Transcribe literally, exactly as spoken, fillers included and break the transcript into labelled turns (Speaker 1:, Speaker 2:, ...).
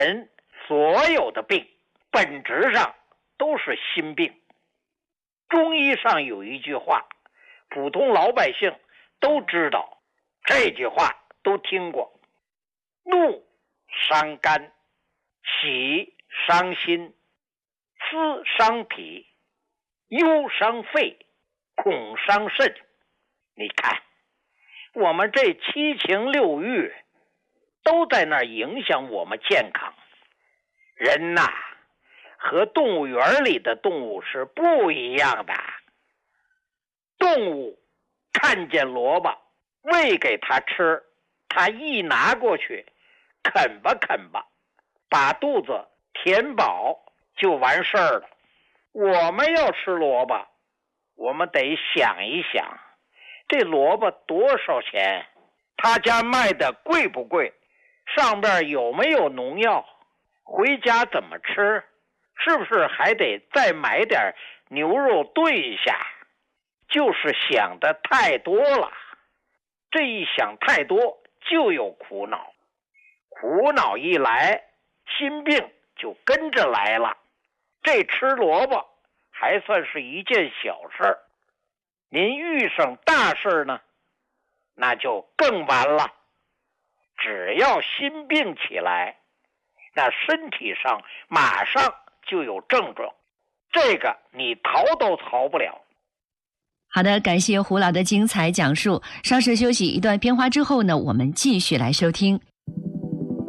Speaker 1: 人所有的病本质上都是心病。中医上有一句话，普通老百姓都知道，这句话都听过：怒伤肝，喜伤心，思伤脾，忧伤肺，恐伤肾。你看，我们这七情六欲都在那儿影响我们健康。人呐，和动物园里的动物是不一样的。动物看见萝卜，喂给它吃，它一拿过去，啃吧啃吧，把肚子填饱就完事儿了。我们要吃萝卜，我们得想一想，这萝卜多少钱？他家卖的贵不贵？上边有没有农药？回家怎么吃？是不是还得再买点牛肉炖一下？就是想的太多了，这一想太多就有苦恼，苦恼一来，心病就跟着来了。这吃萝卜还算是一件小事儿，您遇上大事呢，那就更完了。只要心病起来，那身体上马上就有症状，这个你逃都逃不了。
Speaker 2: 好的，感谢胡老的精彩讲述。稍事休息一段片花之后呢，我们继续来收听。